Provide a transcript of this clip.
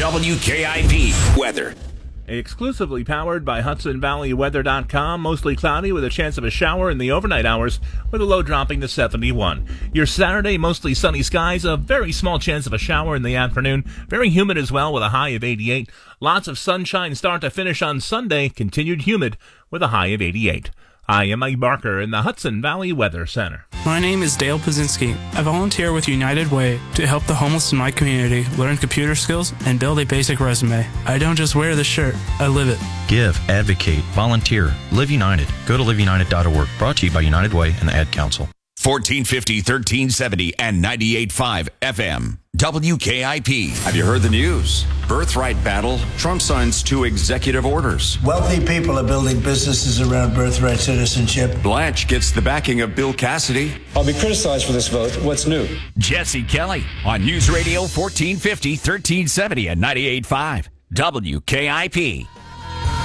WKIP weather. Exclusively powered by HudsonValleyWeather.com. Mostly cloudy with a chance of a shower in the overnight hours with a low dropping to 71. Your Saturday, mostly sunny skies, a very small chance of a shower in the afternoon. Very humid as well with a high of 88. Lots of sunshine start to finish on Sunday. Continued humid with a high of 88. I am Mike Barker in the Hudson Valley Weather Center. My name is Dale Pazinski. I volunteer with United Way to help the homeless in my community learn computer skills and build a basic resume. I don't just wear the shirt, I live it. Give, advocate, volunteer, Live United. Go to liveunited.org. Brought to you by United Way and the Ad Council. 1450, 1370, and 98.5 FM. WKIP. Have you heard the news? Birthright battle. Trump signs 2 executive orders. Wealthy people are building businesses around birthright citizenship. Blanche gets the backing of Bill Cassidy. I'll be criticized for this vote. What's new? Jesse Kelly on News Radio 1450, 1370, and 98.5 WKIP.